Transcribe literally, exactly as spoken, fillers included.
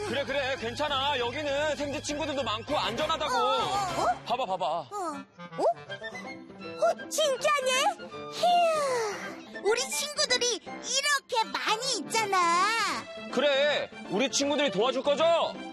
그래 그래 괜찮아. 여기는 생쥐 친구들도 많고 안전하다고. 어, 어, 어? 봐봐 봐봐. 어? 어? 어, 진짜네? 휴, 우리 친구들이 이렇게 많이 있잖아. 그래 우리 친구들이 도와줄 거죠?